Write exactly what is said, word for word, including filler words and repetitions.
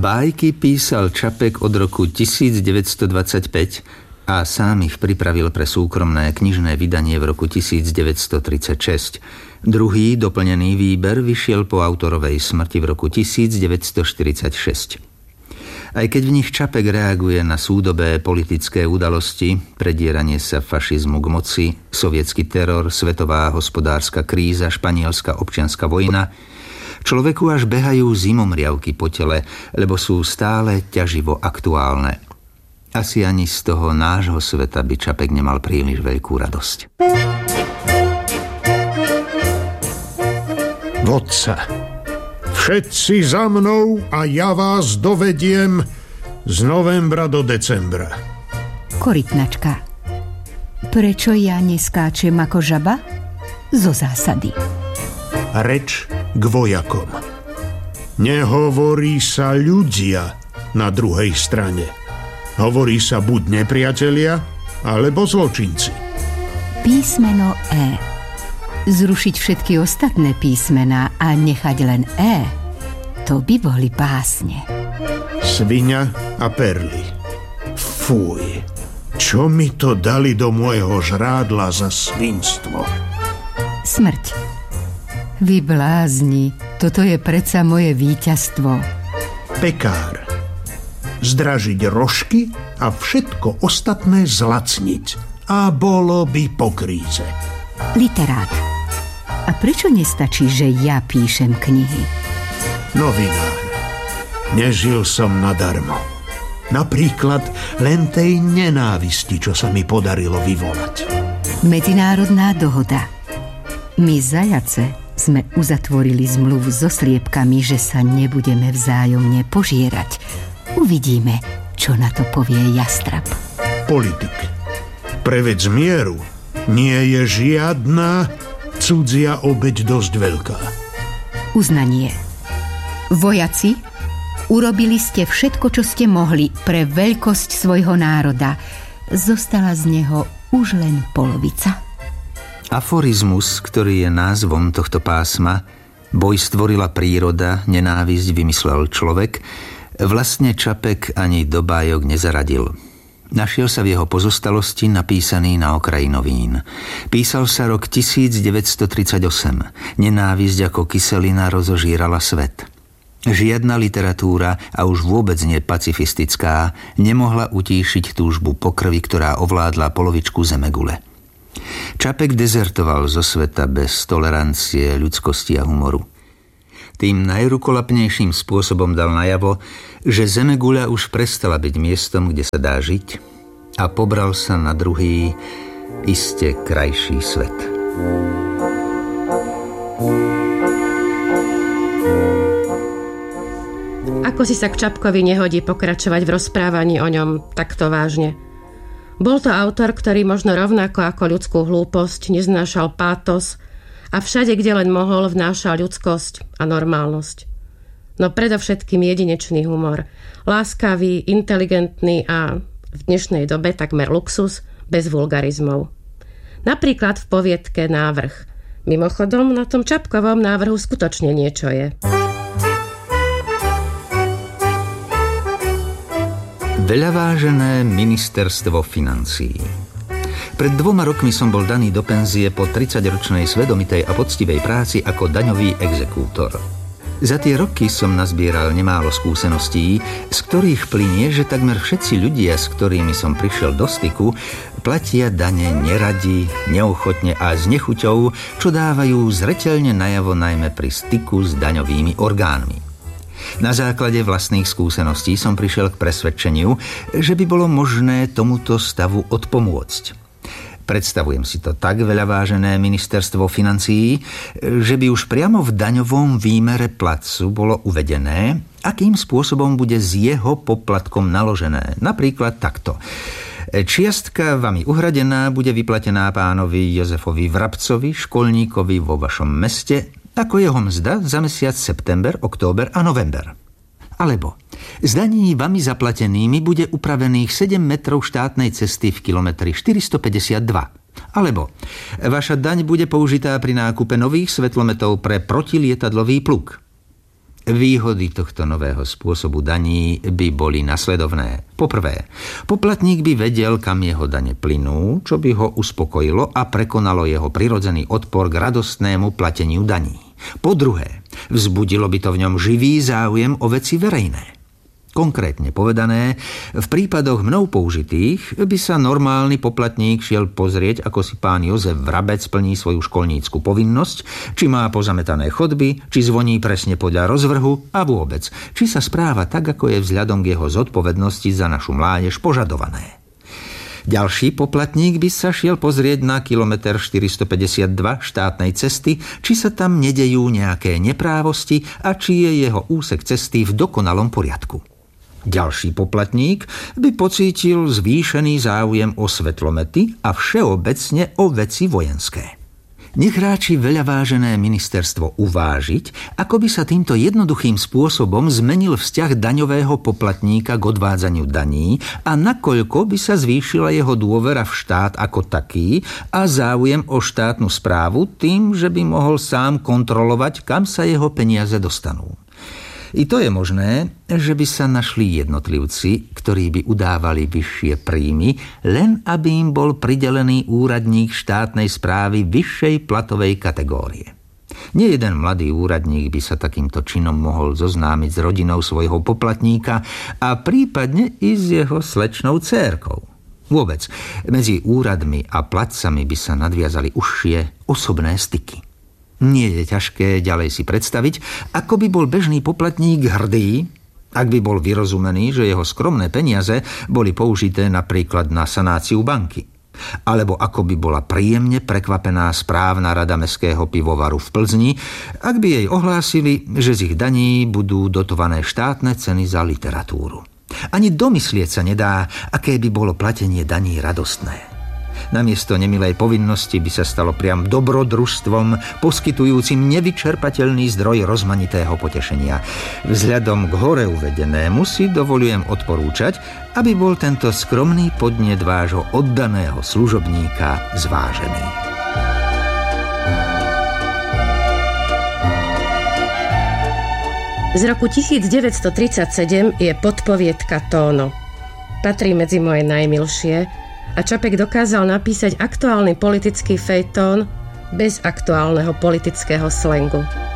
Bájky písal Čapek od roku devätnásťstodvadsaťpäť a sám ich pripravil pre súkromné knižné vydanie v roku devätnásťstotridsaťšesť. Druhý doplnený výber vyšiel po autorovej smrti v roku devätnásťstoštyridsaťšesť. Aj keď v nich Čapek reaguje na súdobé politické udalosti, predieranie sa fašizmu k moci, sovietsky teror, svetová hospodárska kríza, španielská občianska vojna, človeku až behajú zimomriavky po tele, lebo sú stále ťaživo aktuálne. Asi ani z toho nášho sveta by Čapek nemal príliš veľkú radosť. Vodca, všetci za mnou a ja vás dovediem z novembra do decembra. Korytnačka, prečo ja neskáčem ako žaba? Zo zásady. Reč k vojakom. Nehovorí sa ľudia na druhej strane. Hovorí sa buď nepriatelia, alebo zločinci. Písmeno E. Zrušiť všetky ostatné písmená a nechať len E, to by boli básne. Sviňa a perly. Fuj, čo mi to dali do môjho žrádla za svinstvo? Smrť. Vy blázni, toto je predsa moje víťazstvo. Pekár. Zdražiť rožky a všetko ostatné zlacniť. A bolo by po kríze. Literát. A prečo nestačí, že ja píšem knihy? Novinár. Nežil som nadarmo. Napríklad len tej nenávisti, čo sa mi podarilo vyvolať. Medzinárodná dohoda. My zajace sme uzatvorili zmluvu so sliepkami, že sa nebudeme vzájomne požierať. Uvidíme, čo na to povie jastrab. Politik. Preveď mieru nie je žiadna cudzia obeť dosť veľká. Uznanie. Vojaci, urobili ste všetko, čo ste mohli pre veľkosť svojho národa. Zostala z neho už len polovica. Aforizmus, ktorý je názvom tohto pásma, boj stvorila príroda, nenávisť vymyslel človek, vlastne Čapek ani do bájok nezaradil. Našiel sa v jeho pozostalosti napísaný na okraji novín. Písal sa rok devätnásťstotridsaťosem. Nenávisť ako kyselina rozožírala svet. Žiadna literatúra, a už vôbec nie pacifistická, nemohla utíšiť túžbu po krvi, ktorá ovládla polovičku zemegule. Čapek dezertoval zo sveta bez tolerancie, ľudskosti a humoru. Tým najrukolapnejším spôsobom dal najavo, že zemeguľa už prestala byť miestom, kde sa dá žiť, a pobral sa na druhý, iste krajší svet. Ako si sa k Čapkovi nehodí pokračovať v rozprávaní o ňom takto vážne. Bol to autor, ktorý možno rovnako ako ľudskú hlúposť neznášal pátos a všade, kde len mohol, vnášal ľudskosť a normálnosť. No predovšetkým jedinečný humor. Láskavý, inteligentný a v dnešnej dobe takmer luxus, bez vulgarizmov. Napríklad v poviedke Návrh. Mimochodom, na tom Čapkovom návrhu skutočne niečo je. Veľavážené ministerstvo financií. Pred dvoma rokmi som bol daný do penzie po tridsaťročnej svedomitej a poctivej práci ako daňový exekútor. Za tie roky som nazbieral nemálo skúseností, z ktorých plynie, že takmer všetci ľudia, s ktorými som prišiel do styku, platia dane neradi, neochotne a s nechuťou, čo dávajú zreteľne najavo najmä pri styku s daňovými orgánmi. Na základe vlastných skúseností som prišiel k presvedčeniu, že by bolo možné tomuto stavu odpomôcť. Predstavujem si to tak, veľavážené ministerstvo financií, že by už priamo v daňovom výmere platcu bolo uvedené, akým spôsobom bude s jeho poplatkom naložené. Napríklad takto. Čiastka vami uhradená bude vyplatená pánovi Jozefovi Vrabcovi, školníkovi vo vašom meste, ako jeho mzda za mesiac september, október a november. Alebo z daní vami zaplatenými bude upravených sedem metrov štátnej cesty v kilometri štyristopäťdesiatdva. Alebo vaša daň bude použitá pri nákupe nových svetlometov pre protilietadlový pluk. Výhody tohto nového spôsobu daní by boli nasledovné. Poprvé, poplatník by vedel, kam jeho dane plynú, čo by ho uspokojilo a prekonalo jeho prirodzený odpor k radostnému plateniu daní. Po druhé, vzbudilo by to v ňom živý záujem o veci verejné. Konkrétne povedané, v prípadoch mnou použitých by sa normálny poplatník šiel pozrieť, ako si pán Jozef Vrabec plní svoju školnícku povinnosť, či má pozametané chodby, či zvoní presne podľa rozvrhu a vôbec, či sa správa tak, ako je vzhľadom k jeho zodpovednosti za našu mládež požadované. Ďalší poplatník by sa šiel pozrieť na kilometer štyristopäťdesiatdva štátnej cesty, či sa tam nedejú nejaké neprávosti a či je jeho úsek cesty v dokonalom poriadku. Ďalší poplatník by pocítil zvýšený záujem o svetlomety a všeobecne o veci vojenské. Nech ráči veľavážené ministerstvo uvážiť, ako by sa týmto jednoduchým spôsobom zmenil vzťah daňového poplatníka k odvádzaniu daní a nakoľko by sa zvýšila jeho dôvera v štát ako taký a záujem o štátnu správu tým, že by mohol sám kontrolovať, kam sa jeho peniaze dostanú. I to je možné, že by sa našli jednotlivci, ktorí by udávali vyššie príjmy, len aby im bol pridelený úradník štátnej správy vyššej platovej kategórie. Nie jeden mladý úradník by sa takýmto činom mohol zoznámiť s rodinou svojho poplatníka a prípadne i s jeho slečnou dcérkou. Vôbec, medzi úradmi a platcami by sa nadviazali užšie osobné styky. Nie je ťažké ďalej si predstaviť, ako by bol bežný poplatník hrdý, ak by bol vyrozumený, že jeho skromné peniaze boli použité napríklad na sanáciu banky. Alebo ako by bola príjemne prekvapená správna rada mestského pivovaru v Plzni, ak by jej ohlásili, že z ich daní budú dotované štátne ceny za literatúru. Ani domyslieť sa nedá, aké by bolo platenie daní radostné. Namiesto nemilej povinnosti by sa stalo priam dobrodružstvom, poskytujúcim nevyčerpateľný zdroj rozmanitého potešenia. Vzhľadom k hore uvedenému si dovolujem odporúčať, aby bol tento skromný podnet vášho oddaného služobníka zvážený. Z roku devätnásťtridsaťsedem je podpoviedka Tóno. Patrí medzi moje najmilšie a Čapek dokázal napísať aktuálny politický fejtón bez aktuálneho politického slangu.